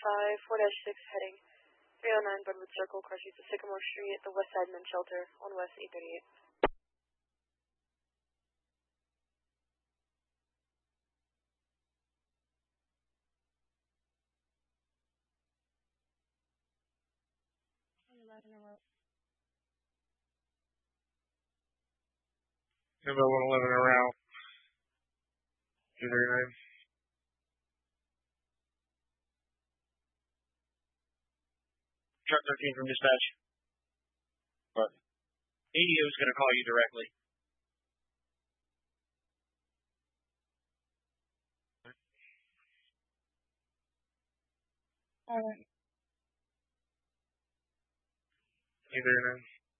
4-6 heading 309 Budwood Circle, crosses to Sycamore Street at the West Side Men's Shelter on West 838. Number 111 around 239. Truck 13 from dispatch. But ADO is going to call you directly. All right. 239.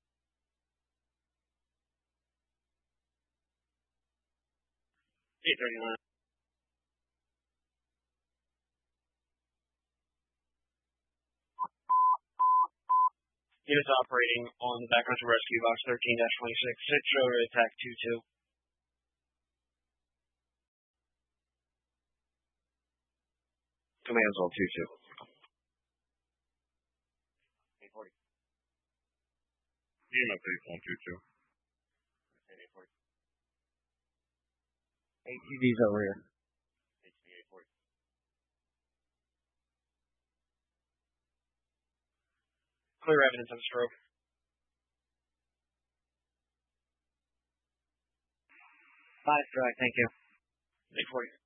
839. Units operating on the backcountry rescue box 13-26. Citro to attack 22. Command's on 22. 840. EMS 8 on 22. 840. ATV's over here. HV 840. Clear evidence of a stroke. 5 strike, thank you. 840.